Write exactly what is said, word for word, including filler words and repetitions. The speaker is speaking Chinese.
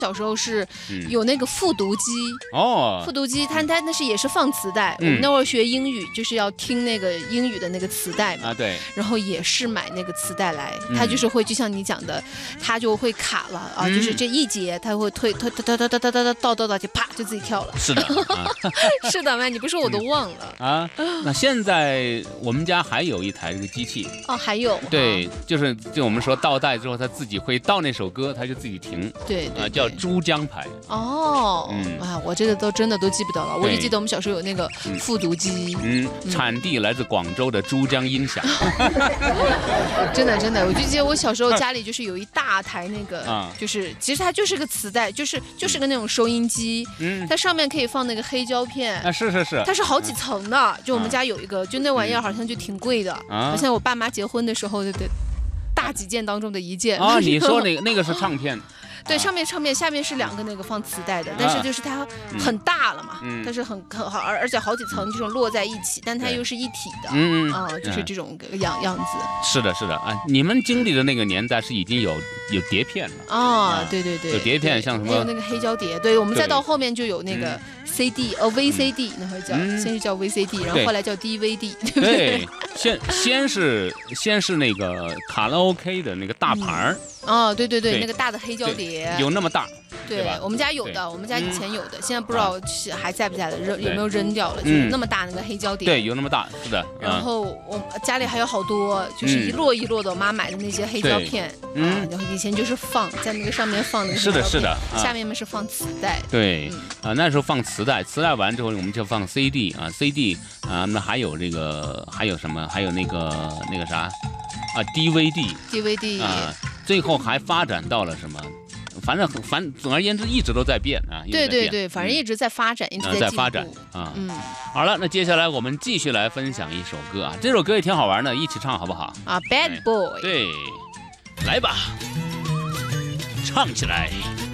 小时候是有那个复读机哦，复读机它它那是也是放磁带。嗯、我们那会儿学英语就是要听那个英语的那个磁带嘛，啊对，然后也是买那个磁带来，它就是会就像你讲的，它就会卡了啊，嗯、就是这一节它会推推推推推推推推到到到就啪就自己跳了。 是的，啊、 是的嘛，你不说我都忘了、 嗯、啊。那现在我们家还有一台这个机器哦，还有对，就是就我们说倒带之后，它自己会倒那首歌，它就自己停。 对对、 啊，叫珠江牌。 哦，嗯啊，我这个都真的都记不得了，我就记得我们小时候有那个复读机。 嗯，嗯产地来自广州的珠江音响。 真的真的，我就记得我小时候家里就是有一大台那个，啊、就是其实它就是个磁带，就是就是个那种收音机，嗯，它上面可以放那个黑胶片。 啊，是是是， 它是好几层的，就我们家有一个，就那玩意儿好像就挺贵的，啊、好像我爸妈结婚的时候的大几件当中的一件。 啊，你说那个那个是唱片。 对，上面唱片，下面是两个那个放磁带的，但是就是它很大了嘛，嗯、它是很很好，而而且好几层这种落在一起，但它又是一体的，嗯啊、呃，就是这种样样子。 是的，是的啊，你们经历的那个年代是已经有有碟片了啊，对对对， 有碟片，像什么还有那个黑胶碟，对，我们再到后面就有那个 C D， 呃 V C D， 那会儿叫，先是叫 V C D， 然后后来叫 D V D， 对不对？ 对，先先是先是那个卡拉 OK 的那个大盘儿。 哦，对对对，那个大的黑胶碟有那么大， 对我们家有的，我们家以前有的，现在不知道是还在不在了，扔有没有扔掉了？就是那么大那个黑胶碟， 对，有那么大，是的。 然后我家里还有好多，就是一摞一摞的，我妈买的那些黑胶片，嗯，然后以前就是放在那个上面放那个黑胶片， 是的，是的， 下面嘛是放磁带， 对，啊，那时候放磁带，磁带完之后我们就放 C D 啊 ，C D 啊，那还有这个还有什么？还有那个那个啥啊 ，D V D，D V D 啊。最后还发展到了什么？反正反总而言之一直都在变啊。 对对对，反正一直在发展，一直在发展啊。嗯，好了，那接下来我们继续来分享一首歌啊，这首歌也挺好玩的，一起唱好不好？ 啊 ，Bad Boy。 对，来吧，唱起来。